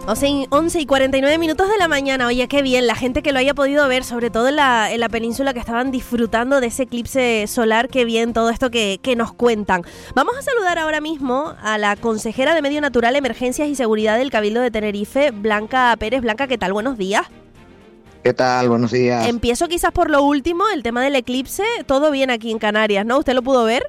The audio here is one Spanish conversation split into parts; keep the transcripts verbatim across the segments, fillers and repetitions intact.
O sea, once y cuarenta y nueve minutos de la mañana. Oye, qué bien, la gente que lo haya podido ver, sobre todo en la, en la península, que estaban disfrutando de ese eclipse solar. Qué bien todo esto que, que nos cuentan. Vamos a saludar ahora mismo a la consejera de Medio Natural, Emergencias y Seguridad del Cabildo de Tenerife, Blanca Pérez. Blanca, ¿qué tal? Buenos días. ¿Qué tal? Buenos días. Empiezo quizás por lo último, el tema del eclipse. Todo bien aquí en Canarias, ¿no? ¿Usted lo pudo ver?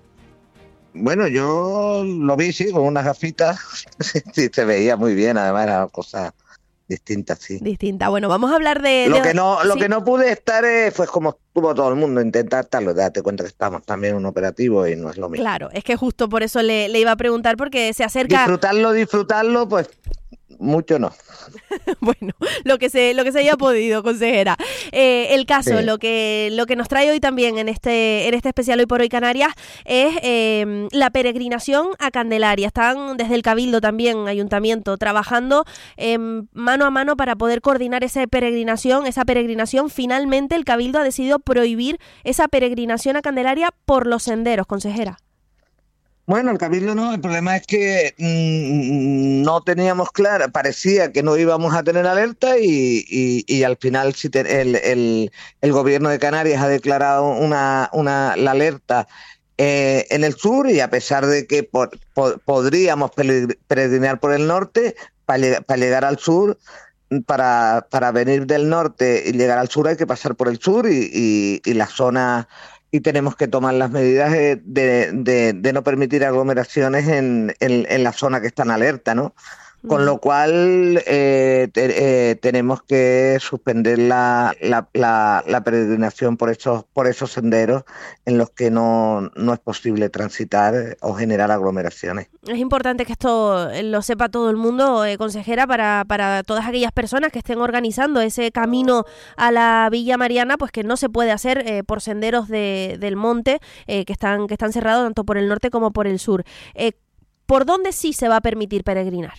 Bueno, yo lo vi, sí, con unas gafitas. Sí, se veía muy bien, además era una cosa distinta, sí. Distinta. Bueno, vamos a hablar de... Lo de... que no lo ¿Sí? que no pude estar eh, fue como tuvo todo el mundo, intentar estarlo. Date cuenta que estamos también en un operativo y no es lo mismo. Claro, es que justo por eso le, le iba a preguntar, porque se acerca... Disfrutarlo, disfrutarlo, pues mucho no. Bueno, lo que se lo que se haya podido, consejera. Eh, el caso, sí. lo que lo que nos trae hoy también en este en este especial Hoy por Hoy Canarias es eh, la peregrinación a Candelaria. Están desde el Cabildo también, Ayuntamiento, trabajando eh, mano a mano para poder coordinar esa peregrinación, esa peregrinación. Finalmente el Cabildo ha decidido prohibir esa peregrinación a Candelaria por los senderos, consejera. Bueno, el Cabildo no, el problema es que mmm, no teníamos clara, parecía que no íbamos a tener alerta y, y, y al final sí te, el, el, el gobierno de Canarias ha declarado una, una, la alerta eh, en el sur, y a pesar de que por, por, podríamos peregrinar por el norte, para, para llegar al sur, para, para venir del norte y llegar al sur hay que pasar por el sur y, y, y la zona... y tenemos que tomar las medidas de, de, de, de no permitir aglomeraciones en, en, en la zona que está en alerta, ¿no? Con lo cual eh, te, eh, tenemos que suspender la, la, la, la peregrinación por esos, por esos senderos en los que no, no es posible transitar o generar aglomeraciones. Es importante que esto lo sepa todo el mundo, eh, consejera, para, para todas aquellas personas que estén organizando ese camino a la Villa Mariana, pues que no se puede hacer eh, por senderos de, del monte eh, que están, que están cerrados tanto por el norte como por el sur. Eh, ¿Por dónde sí se va a permitir peregrinar?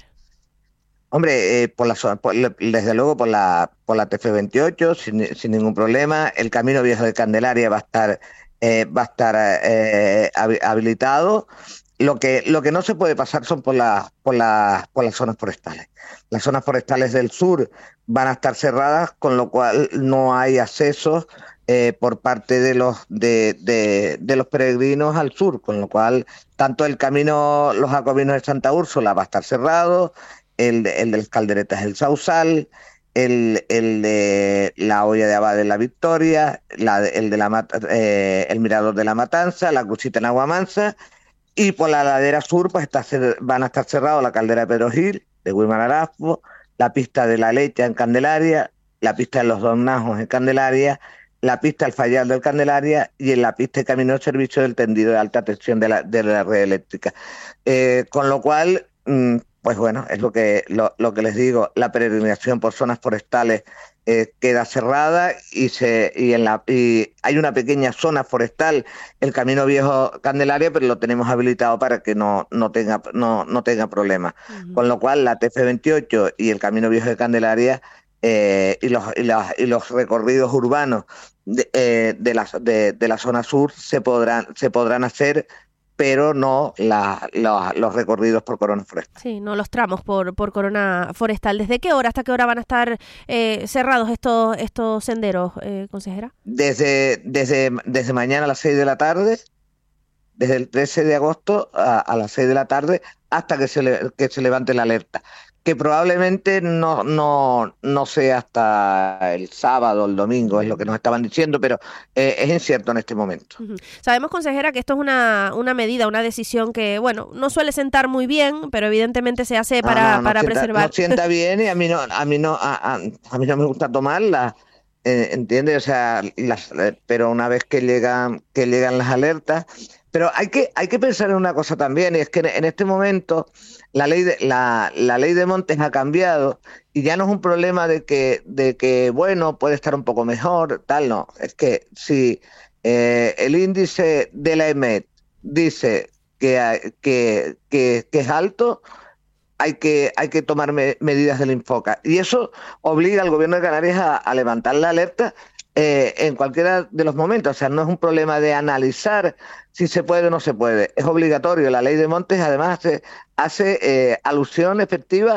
Hombre, eh, por la zona, por, desde luego por la por la T F veintiocho sin, sin ningún problema. El Camino Viejo de Candelaria va a estar eh, va a estar eh, habilitado. Lo que lo que no se puede pasar son por las por las por las zonas forestales. Las zonas forestales del sur van a estar cerradas, con lo cual no hay accesos eh, por parte de los de, de, de los peregrinos al sur, con lo cual tanto el camino Los Jacobinos de Santa Úrsula va a estar cerrado. El de, el de las Calderetas del Sausal, el, el de la Hoya de Abad de la Victoria, la, el de la eh, el Mirador de la Matanza, la Crucita en Aguamansa, y por la ladera sur pues está, van a estar cerrados la Caldera de Pedro Gil, de Guimarães, la pista de la Lecha en Candelaria, la pista de los Dos Najos en Candelaria, la pista del Fayal del Candelaria y en la pista de Camino de Servicio del tendido de alta tensión de la, de la red eléctrica. Eh, con lo cual... Mmm, Pues bueno, es lo que lo, lo que les digo, la peregrinación por zonas forestales eh, queda cerrada y se y en la y hay una pequeña zona forestal, el Camino Viejo Candelaria, pero lo tenemos habilitado para que no no tenga no no tenga problemas. Uh-huh. Con lo cual la T F veintiocho y el Camino Viejo de Candelaria eh, y los y, la, y los recorridos urbanos de, eh, de la de, de la zona sur se podrán se podrán hacer, pero no la, la, los recorridos por corona forestal. Sí, no los tramos por, por corona forestal. ¿Desde qué hora hasta qué hora van a estar eh, cerrados estos estos senderos, eh, consejera? Desde, desde, desde mañana a las seis de la tarde, desde el trece de agosto a, a las seis de la tarde, hasta que se, le, que se levante la alerta, que probablemente no, no, no sea hasta el sábado o el domingo, es lo que nos estaban diciendo, pero eh, es incierto en este momento. Uh-huh. Sabemos, consejera, que esto es una, una medida, una decisión que, bueno, no suele sentar muy bien, pero evidentemente se hace para, no, no, no para sienta, preservar. No sienta bien, y a mí no, a mí no, a, a, a mí no me gusta tomarla, eh, ¿entiendes? O sea, las, eh, pero una vez que llegan, que llegan las alertas, pero hay que, hay que pensar en una cosa también, y es que en este momento la ley de, la, la ley de montes ha cambiado y ya no es un problema de que, de que bueno, puede estar un poco mejor, tal, no. Es que si eh, el índice de la E M E T dice que, que, que, que es alto, hay que, hay que tomar me, medidas del Infoca. Y eso obliga al gobierno de Canarias a, a levantar la alerta eh, en cualquiera de los momentos. O sea, no es un problema de analizar si se puede o no se puede. Es obligatorio. La ley de montes además hace, hace eh, alusión efectiva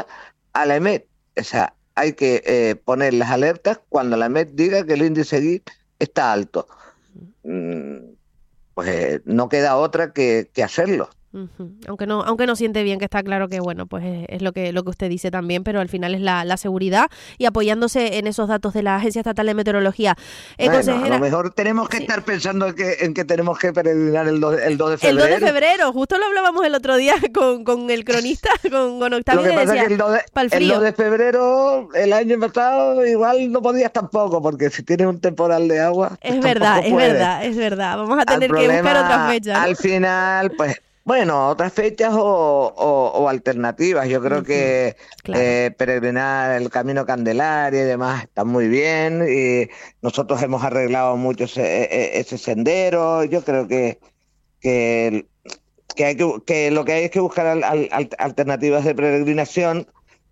a la E M E T. O sea, hay que eh, poner las alertas cuando la E M E T diga que el índice G I P está alto. Mm, pues eh, no queda otra que, que hacerlo. Uh-huh. Aunque no, aunque no siente bien, que está claro que bueno, pues es, es lo que lo que usted dice también, pero al final es la, la seguridad y apoyándose en esos datos de la Agencia Estatal de Meteorología. Eh, bueno, consejera, a lo mejor tenemos que sí. estar pensando en que, en que tenemos que peregrinar el dos, el dos de febrero. El dos de febrero, justo lo hablábamos el otro día con, con el cronista, con, con Octavio. Lo que pasa decía, es que el dos, de, el dos de febrero, el año pasado, igual no podías tampoco, porque si tienes un temporal de agua. Es verdad, es puedes. verdad, es verdad. Vamos a tener problema, que buscar otras fechas, ¿no? Al final, pues. Bueno, otras fechas o, o, o alternativas. Yo creo uh-huh. que claro. eh, peregrinar el Camino Candelaria y demás está muy bien. Y nosotros hemos arreglado mucho ese, ese sendero. Yo creo que, que, que, hay que, que lo que hay es que buscar al, al, alternativas de peregrinación,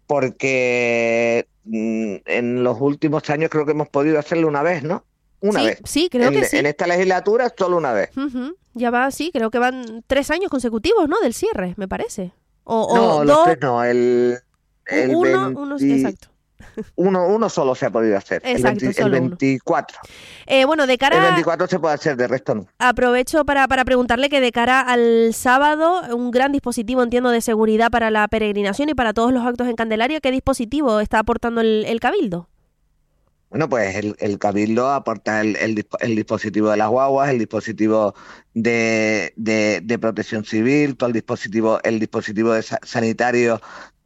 porque mm, en los últimos años creo que hemos podido hacerlo una vez, ¿no? Una sí, vez. Sí, creo en, que sí. En esta legislatura solo una vez. Uh-huh. Ya va, sí, creo que van tres años consecutivos, ¿no? Del cierre, me parece. O, no, o los dos... tres no, el... el uno, veinte... uno, exacto. Uno, uno solo se ha podido hacer, exacto, el, veinte, solo el veinticuatro. Eh, bueno, de cara... El veinticuatro se puede hacer, de resto no. Aprovecho para, para preguntarle que de cara al sábado, un gran dispositivo, entiendo, de seguridad para la peregrinación y para todos los actos en Candelaria. ¿Qué dispositivo está aportando el, el Cabildo? Bueno, pues el, el Cabildo aporta el, el, el dispositivo de las guaguas, el dispositivo de, de, de protección civil, todo el dispositivo, el dispositivo de sa- sanitario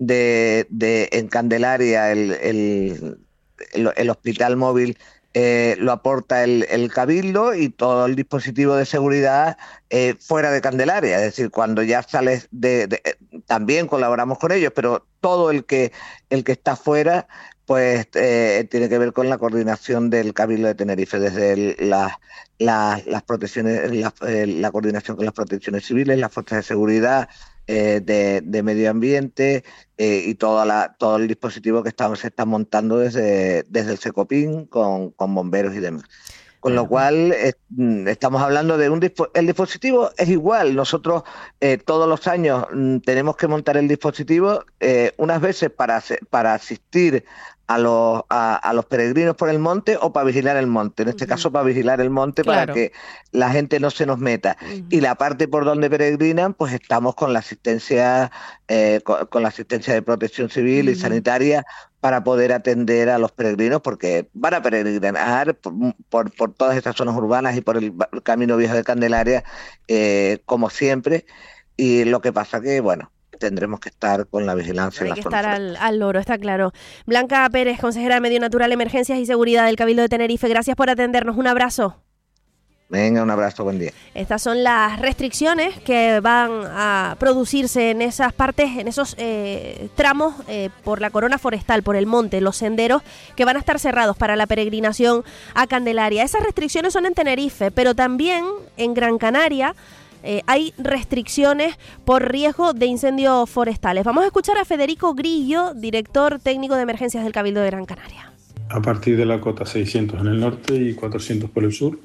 de, de en Candelaria, el, el, el, el hospital móvil eh, lo aporta el, el Cabildo, y todo el dispositivo de seguridad eh, fuera de Candelaria. Es decir, cuando ya sales de, de también colaboramos con ellos, pero todo el que el que está fuera pues eh, tiene que ver con la coordinación del Cabildo de Tenerife, desde el, la, la, las protecciones, la, eh, la coordinación con las protecciones civiles, las fuerzas de seguridad, eh, de, de medio ambiente eh, y toda la, todo el dispositivo que está, se está montando desde, desde el Secopin con, con bomberos y demás. Con lo cual eh, estamos hablando de un dispo- el dispositivo es igual. Nosotros eh, todos los años mm, tenemos que montar el dispositivo eh, unas veces para para asistir a los a, a los peregrinos por el monte o para vigilar el monte. En este uh-huh. caso para vigilar el monte, claro, para que la gente no se nos meta. Uh-huh. Y la parte por donde peregrinan, pues estamos con la asistencia eh, con, con la asistencia de protección civil uh-huh. y sanitaria, para poder atender a los peregrinos, porque van a peregrinar por, por, por todas estas zonas urbanas y por el, el Camino Viejo de Candelaria, eh, como siempre, y lo que pasa que, bueno, tendremos que estar con la vigilancia. Hay en que la estar al, al loro, está claro. Blanca Pérez, consejera de Medio Natural, Emergencias y Seguridad del Cabildo de Tenerife, gracias por atendernos, un abrazo. Venga, un abrazo, buen día. Estas son las restricciones que van a producirse en esas partes, en esos eh, tramos eh, por la corona forestal, por el monte, los senderos que van a estar cerrados para la peregrinación a Candelaria. Esas restricciones son en Tenerife, pero también en Gran Canaria eh, hay restricciones por riesgo de incendios forestales. Vamos a escuchar a Federico Grillo, director técnico de emergencias del Cabildo de Gran Canaria. A partir de la cota seiscientos en el norte y cuatrocientos por el sur,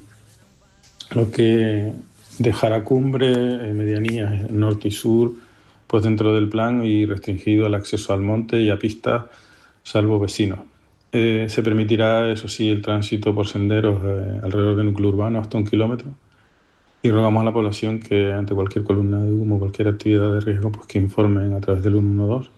lo que dejará cumbre, eh, medianías norte y sur, pues dentro del plan, y restringido el acceso al monte y a pistas, salvo vecinos. Eh, se permitirá, eso sí, el tránsito por senderos eh, alrededor del núcleo urbano hasta un kilómetro, y rogamos a la población que ante cualquier columna de humo, cualquier actividad de riesgo, pues que informen a través del ciento doce.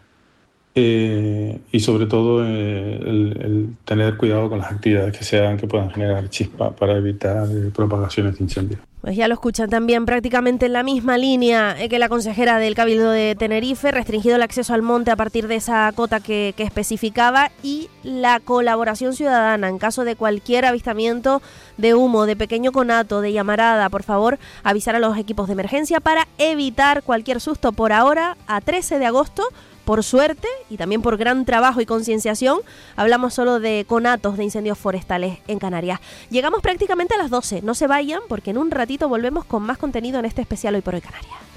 Eh, y sobre todo eh, el, el tener cuidado con las actividades que se hagan que puedan generar chispa para evitar eh, propagaciones de incendios. Pues ya lo escuchan también prácticamente en la misma línea eh, que la consejera del Cabildo de Tenerife, restringido el acceso al monte a partir de esa cota que, que especificaba, y la colaboración ciudadana en caso de cualquier avistamiento de humo, de pequeño conato, de llamarada. Por favor, avisar a los equipos de emergencia para evitar cualquier susto. Por ahora, a trece de agosto, por suerte y también por gran trabajo y concienciación, hablamos solo de conatos de incendios forestales en Canarias. Llegamos prácticamente a las doce. No se vayan, porque en un ratito volvemos con más contenido en este especial Hoy por Hoy Canarias.